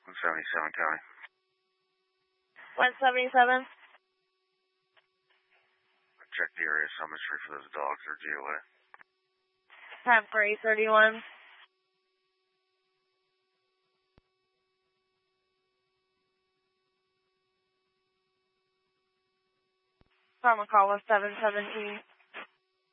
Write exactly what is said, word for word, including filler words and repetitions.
one seventy-seven County. one seventy-seven. Check the area, Summit Street for those dogs or G O A. Time for eight thirty-one. Pharmacol was seven seventeen.